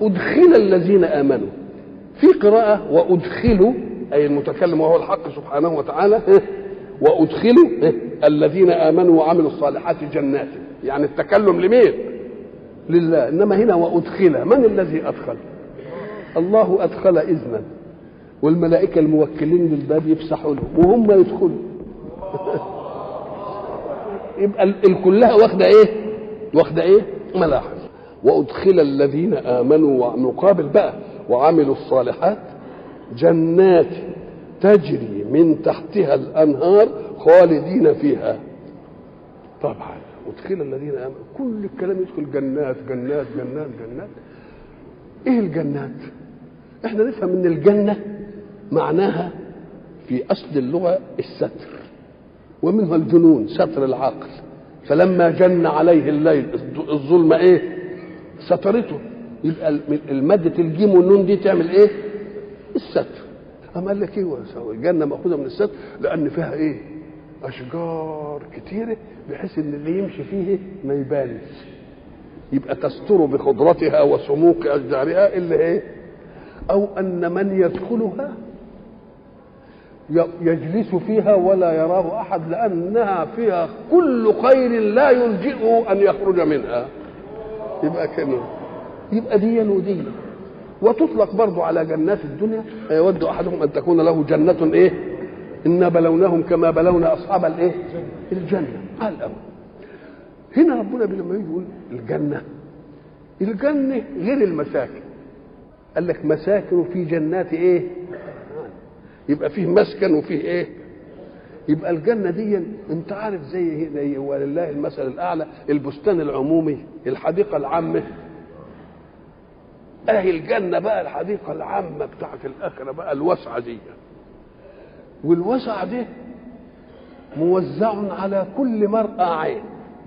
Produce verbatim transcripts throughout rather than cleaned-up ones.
أدخل الذين آمنوا، في قراءة وأدخلوا أي المتكلم وهو الحق سبحانه وتعالى، وأدخلوا الذين آمنوا وعملوا الصالحات جنات، يعني التكلم لمين؟ لله. إنما هنا وأدخل، من الذي أدخل؟ الله أدخل إذنا، والملائكة الموكلين للباب يفسحوا لهم وهم يدخلوا. يبقى الكلها واخدة إيه؟ واخدة إيه؟ ملاحظ. وأدخل الذين آمنوا ومقابل بقى وعملوا الصالحات جنات تجري من تحتها الأنهار خالدين فيها. طبعا أدخل الذين آمنوا، كل الكلام يدخل جنات جنات جنات جنات. إيه الجنات؟ إحنا نفهم إن الجنة معناها في أصل اللغة الستر، ومنها الجنون ستر العقل، فلما جن عليه الليل الظلم إيه؟ سترته. يبقى المادة الجيم والنون دي تعمل إيه؟ الستر. أما قال لك إيه؟ الجنة مأخوذة من الستر لأن فيها إيه؟ أشجار كتيرة بحيث إن اللي يمشي فيه ما يبانش، يبقى تستر بخضرتها وسموق أشجارها اللي إيه؟ أو أن من يدخلها يجلس فيها ولا يراه أحد لأنها فيها كل خير لا يلجئه أن يخرج منها. يبقى كده، يبقى دي ودي. وتطلق برضو على جنات الدنيا، يود أحدهم أن تكون له جنة إيه؟ إنا بلوناهم كما بلونا أصحاب الإيه؟ الجنة. قال أول هنا ربنا لما يجي يقول الجنة، الجنة غير المساكن. قال لك مساكن في جنات إيه؟ يبقى فيه مسكن وفيه إيه؟ يبقى الجنة دي أنت عارف زي زي ولله المثل الأعلى، البستان العمومي، الحديقة العامة. أهي الجنة بقى الحديقة العامة بتاعت الآخرة بقى الوسعة دي، والوسعة دي موزع على كل مرأى عين.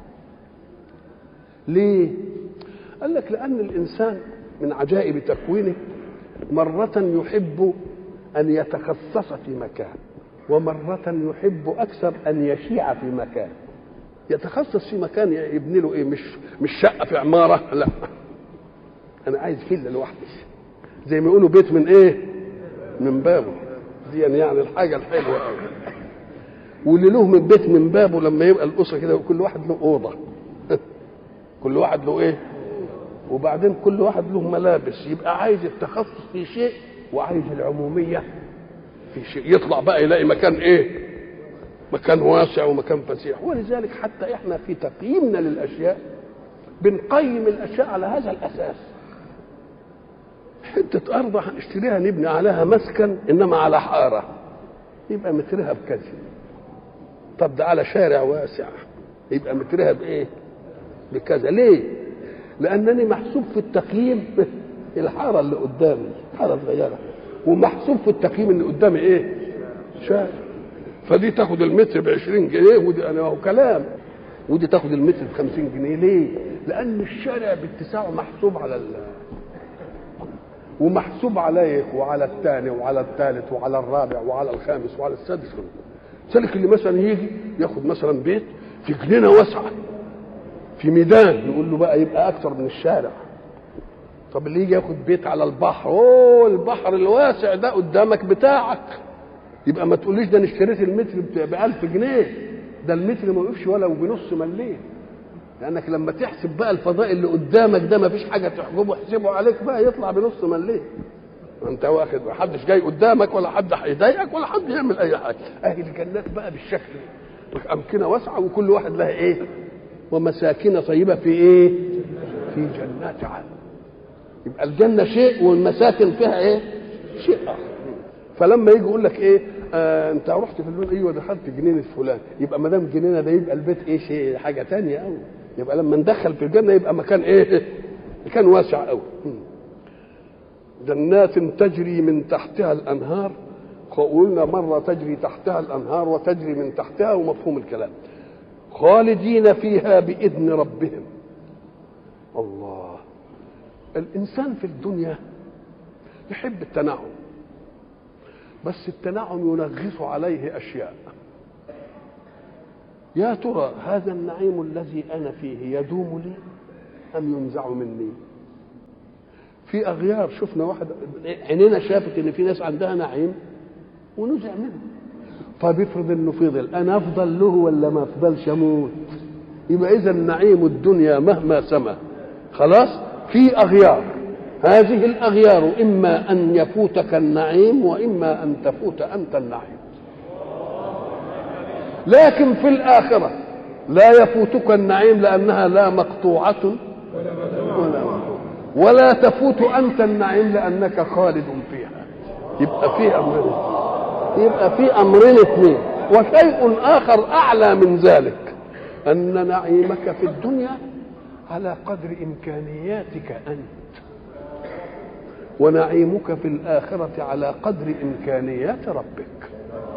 ليه؟ قال لك لأن الإنسان من عجائب تكوينه مرة يحب أن يتخصص في مكان، ومرة يحب أكثر أن يشيع في مكان. يتخصص في مكان يبني له إيه؟ مش مش شقة في عمارة، لا، أنا عايز فيلا لوحدي، زي ما يقولوا بيت من إيه؟ من بابه. دي يعني الحاجة الحلوة أوي. واللي له من بيت من بابه لما يبقى الأسرة كده كل واحد له أوضة كل واحد له إيه؟ وبعدين كل واحد له ملابس. يبقى عايز التخصص في شيء وعايز العمومية في شيء، يطلع بقى يلاقي مكان إيه؟ مكان واسع ومكان فسيح. ولذلك حتى إحنا في تقييمنا للأشياء بنقيم الأشياء على هذا الأساس. حتة أرض هنشتريها نبني عليها مسكن، إنما على حارة يبقى مترها بكذا. طب ده على شارع واسع يبقى مترها بإيه؟ بكذا. ليه؟ لأنني محسوب في التقييم الحارة اللي قدامي حارة صغيرة، ومحسوب في التقييم اللي قدامي إيه؟ شارع. فدي تاخد المتر بعشرين جنيه، ودي أنا هو كلام، ودي تاخد المتر بخمسين جنيه. ليه؟ لأن الشارع باتساعه محسوب على ال ومحسوب عليك وعلى الثاني وعلى الثالث وعلى الرابع وعلى الخامس وعلى السادس. سلك اللي مثلا يجي ياخد مثلا بيت في جنينه واسعه في ميدان، يقول له بقى يبقى اكثر من الشارع. طب اللي يجي ياخد بيت على البحر، اوه البحر الواسع ده قدامك بتاعك، يبقى ما تقوليش ده انا اشتريت المتر ب ألف جنيه، ده المتر ما يقفش ولا بنص مليم. لانك لما تحسب بقى الفضاء اللي قدامك ده ما فيش حاجه تحجبه، احسبه عليك بقى يطلع بنص مليم. انت واخد، ما حدش جاي قدامك ولا حد هيضايقك ولا حد يعمل اي حاجه. اهي الجنات بقى بالشكل ده، امكنه واسعه وكل واحد لها ايه؟ ومساكن طيبه في ايه؟ في جنات عدن. يبقى الجنه شيء والمساكن فيها ايه؟ شيء اخر. فلما يجي يقول لك ايه؟ آه انت رحت في اللون، ايوه دخلت جنينه فلان، يبقى ما دام جنينه ده يبقى البيت ايه؟ شيء حاجه ثانيه قوي. يبقى لما ندخل في الجنه يبقى مكان ايه؟ مكان واسع قوي. جنات تجري من تحتها الانهار. قلنا مره تجري تحتها الانهار وتجري من تحتها، ومفهوم الكلام خالدين فيها باذن ربهم. الله، الانسان في الدنيا يحب التنعم، بس التنعم ينغص عليه اشياء. يا ترى هذا النعيم الذي انا فيه يدوم لي ام ينزع مني؟ في اغيار، شفنا واحد عينينا شافت ان في ناس عندها نعيم ونزع منه. طيب افرض انه فضل، انا افضل له ولا ما افضلش اموت؟ يبقى اذا نعيم الدنيا مهما سما خلاص في اغيار، هذه الاغيار اما ان يفوتك النعيم واما ان تفوت انت النعيم. لكن في الاخره لا يفوتك النعيم لانها لا مقطوعه ولا ولا تفوت انت النعيم لانك خالد فيها. يبقى في امرين، يبقى في امرين اثنين. وشيء اخر اعلى من ذلك، ان نعيمك في الدنيا على قدر امكانياتك انت، ونعيمك في الاخره على قدر امكانيات ربك.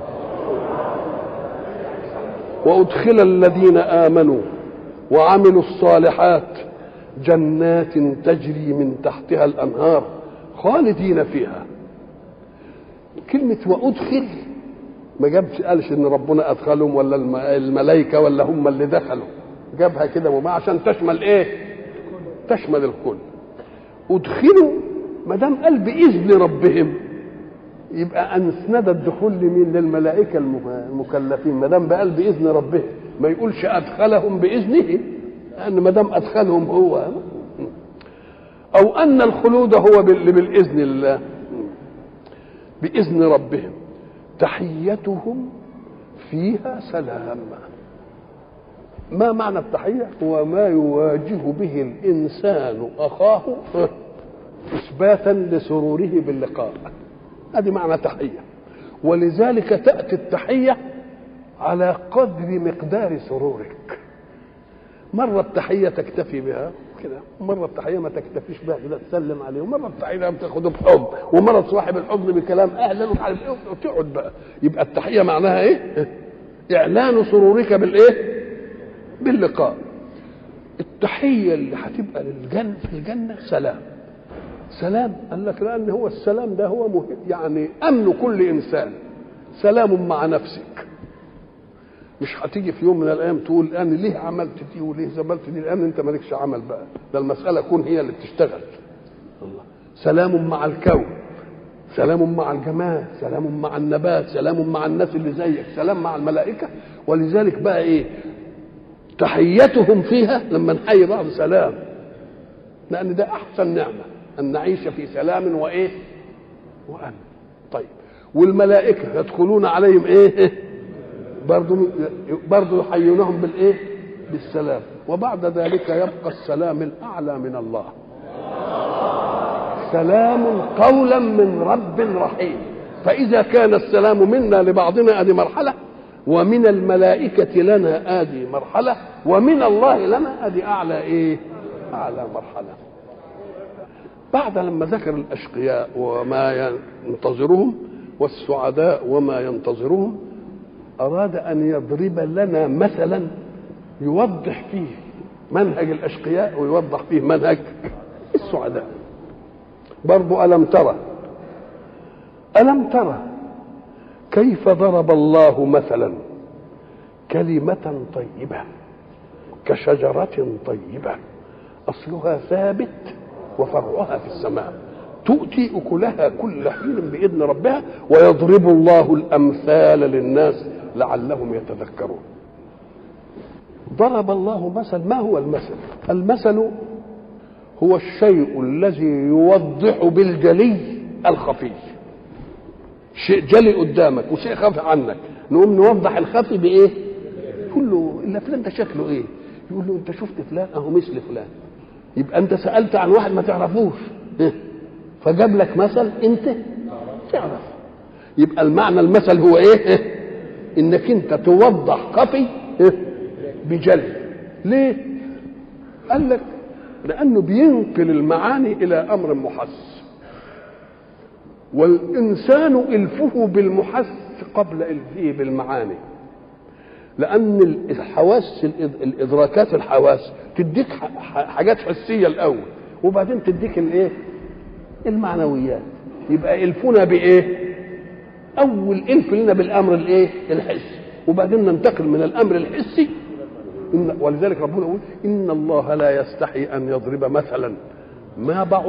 وادخل الذين امنوا وعملوا الصالحات جنات تجري من تحتها الانهار خالدين فيها. كلمه وادخل ما جابش، قالش ان ربنا ادخلهم ولا الملائكه ولا هم اللي دخلوا، جابها كده وما عشان تشمل ايه؟ تشمل الكل. ادخلوا ما دام قال باذن ربهم يبقى اسند الدخول لمين؟ للملائكه المكلفين. ما دام قال باذن ربهم ما يقولش ادخلهم باذنه، لان ما دام ادخلهم هو. او ان الخلود هو بالاذن الله باذن ربهم تحيتهم فيها سلام. ما معنى التحيه؟ هو ما يواجه به الانسان اخاه اثباتا لسروره باللقاء، هذه معنى تحيه. ولذلك تاتي التحيه على قدر مقدار سرورك. مره التحيه تكتفي بها كده، ومره التحيه ما تكتفيش بها كده تسلم عليه، ومره التحيه بتاخده بحب، ومره صاحب الحضن بكلام اهلا ومش عارف ايه وتقعد بقى. يبقى التحيه معناها ايه؟ اعلان سرورك بالايه؟ باللقاء. التحيه اللي هتبقى للجنه في الجنه سلام. سلام قال لك لان هو السلام ده هو مهم، يعني امن كل انسان. سلام مع نفسك، مش هتيجي في يوم من الايام تقول انا ليه عملت دي وليه زبلت دي، لان انت مالكش عمل بقى، ده المساله كون هي اللي بتشتغل. الله. سلام مع الكون، سلام مع الجماد، سلام مع النبات، سلام مع الناس اللي زيك، سلام مع الملائكه. ولذلك بقى ايه تحيتهم فيها لما نحيي بعض سلام، لان ده احسن نعمه ان نعيش في سلام وايه وامن. طيب والملائكه يدخلون عليهم ايه؟ برضو برضو يحيونهم بالايه؟ بالسلام. وبعد ذلك يبقى السلام الاعلى من الله، سلام قولا من رب رحيم. فاذا كان السلام منا لبعضنا ادي مرحله، ومن الملائكه لنا ادي مرحله، ومن الله لنا ادي اعلى ايه؟ اعلى مرحله. بعد لما ذكر الاشقياء وما ينتظرهم والسعداء وما ينتظرهم، أراد أن يضرب لنا مثلا يوضح فيه منهج الأشقياء ويوضح فيه منهج السعداء. برضو ألم ترى ألم ترى كيف ضرب الله مثلا كلمة طيبة كشجرة طيبة أصلها ثابت وفرعها في السماء تؤتي أكلها كل حين بإذن ربها ويضرب الله الأمثال للناس لعلهم يتذكرون. ضرب الله مثل. ما هو المثل؟ المثل هو الشيء الذي يوضح بالجلي الخفي. شيء جلي قدامك وشيء خفي عنك، نقوم نوضح الخفي بايه؟ كله الا فلان ده شكله ايه؟ يقول له انت شفت فلان؟ اهو مثل فلان. يبقى انت سالت عن واحد ما تعرفوش فجاب لك مثل انت تعرف. يبقى المعنى المثل هو ايه؟ انك انت توضح خفي بجلي. ليه؟ قال لك لانه بينقل المعاني الى امر محس، والانسان الفه بالمحس قبل الفه بالمعاني، لان الحواس الادراكات الحواس تديك حاجات حسيه الاول وبعدين تديك الايه؟ المعنويات. يبقى الفنا بايه؟ اول الف لنا بالامر الايه؟ الحسي، وبعدين ننتقل من الامر الحسي. ولذلك ربنا يقول ان الله لا يستحي ان يضرب مثلا ما بعض